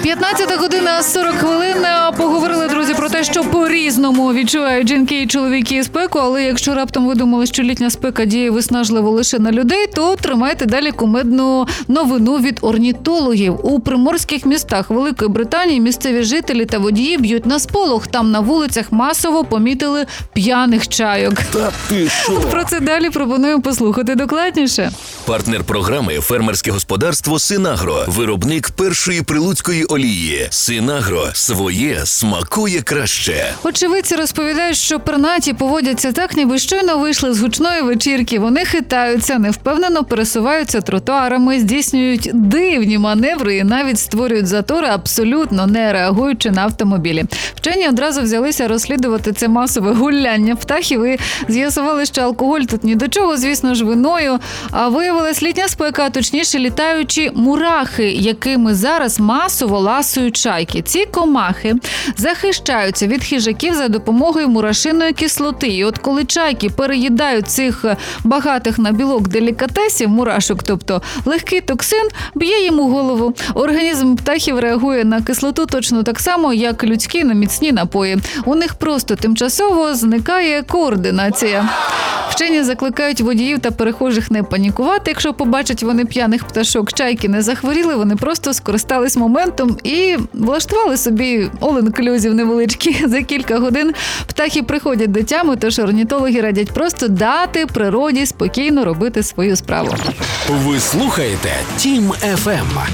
15:40. Поговорили, друзі, про те, що по-різному відчувають жінки і чоловіки спеку, але якщо раптом ви думали, що літня спека діє виснажливо лише на людей, то тримайте далі кумедну новину від орнітологів. У приморських містах Великої Британії місцеві жителі та водії б'ють на сполох. Там на вулицях масово помітили п'яних чайок. Та ти що? Про це далі пропоную послухати докладніше. Партнер програми «Фермерське господарство Синагро». Виробник першої прилуцької олії. Синагро. Своє смакує краще. Очевидці розповідають, що пернаті поводяться так, ніби щойно вийшли з гучної вечірки. Вони хитаються, невпевнено пересуваються тротуарами, здійснюють дивні маневри і навіть створюють затори, абсолютно не реагуючи на автомобілі. Вчені одразу взялися розслідувати це масове гуляння птахів і з'ясували, що алкоголь тут ні до чого, звісно ж, виною. А виявилась літня спека, а точніше літаючі мурахи, якими зараз масово ласують чайки. Ці комахи захищаються від хижаків за допомогою мурашиної кислоти. І от коли чайки переїдають цих багатих на білок делікатесів, мурашок, тобто легкий токсин, б'є їм у голову. Організм птахів реагує на кислоту точно так само, як людські на міцні напої. У них просто тимчасово зникає координація. Вчені закликають водіїв та перехожих не панікувати, якщо побачать вони п'яних пташок. Чайки не захворіли, вони просто скористались моментом і влаштували собі all-inclusive невеличкі. За кілька годин птахи приходять до тями, тож орнітологи радять просто дати природі спокійно робити свою справу. Ви слухаєте Тім ФМ.